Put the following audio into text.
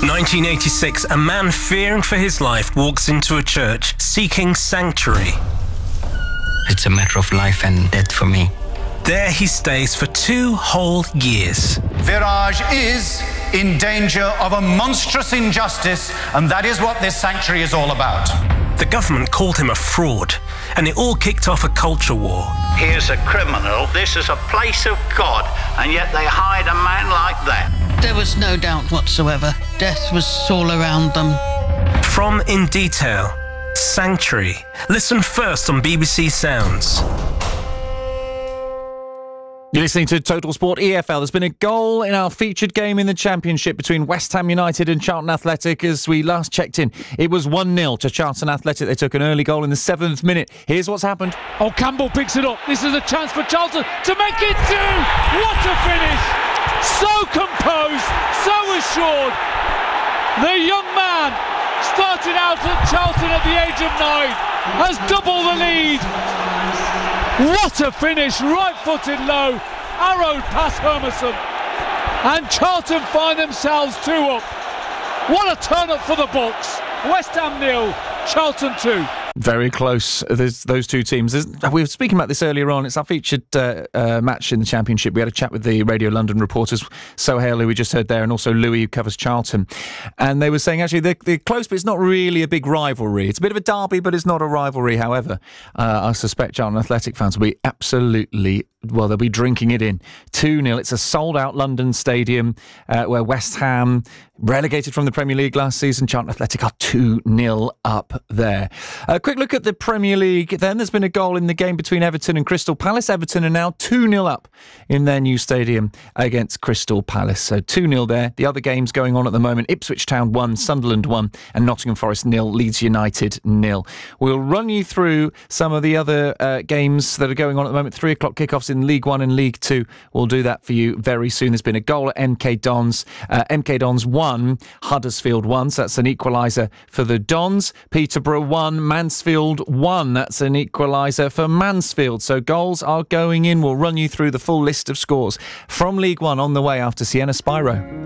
1986, a man fearing for his life walks into a church seeking sanctuary. It's a matter of life and death for me. There he stays for 2 whole years. Viraj is in danger of a monstrous injustice, and that is what this sanctuary is all about. The government called him a fraud, and it all kicked off a culture war. He is a criminal. This is a place of God, and yet they hide a man like that. There was no doubt whatsoever. Death was all around them. From In Detail, Sanctuary. Listen first on BBC Sounds. You're listening to Total Sport EFL. There's been a goal in our featured game in the Championship between West Ham United and Charlton Athletic. As we last checked in, it was 1-0 to Charlton Athletic. They took an early goal in the 7th minute. Here's what's happened. Oh, Campbell picks it up. This is a chance for Charlton to make it 2. What a finish! So composed, so assured. The young man started out at Charlton at the age of 9, has doubled the lead. What a finish, right-footed low, arrowed past Hermanson. And Charlton find themselves 2 up. What a turn-up for the Bucks. West Ham 0, Charlton 2. Very close, those two teams. We were speaking about this earlier on. It's our featured match in the Championship. We had a chat with the Radio London reporters, Sohail, who we just heard there, and also Louis, who covers Charlton. And they were saying, actually, they're close, but it's not really a big rivalry. It's a bit of a derby, but it's not a rivalry. However, I suspect Charlton Athletic fans will be absolutely... well, they'll be drinking it in. 2-0. It's a sold-out London stadium where West Ham, relegated from the Premier League last season, Charlton Athletic are 2-0 up there. A quick look at the Premier League. Then there's been a goal in the game between Everton and Crystal Palace. Everton are now 2-0 up in their new stadium against Crystal Palace. So 2-0 there. The other games going on at the moment, Ipswich Town 1, Sunderland 1, and Nottingham Forest 0, Leeds United 0. We'll run you through some of the other games that are going on at the moment. 3 o'clock kickoffs in League 1 and League 2. We'll do that for you very soon. There's been a goal at MK Dons. MK Dons 1, Huddersfield 1. So that's an equaliser for the Dons. Peterborough 1, Mansfield 1. That's an equaliser for Mansfield. So goals are going in. We'll run you through the full list of scores from League 1 on the way after Sienna Spyro.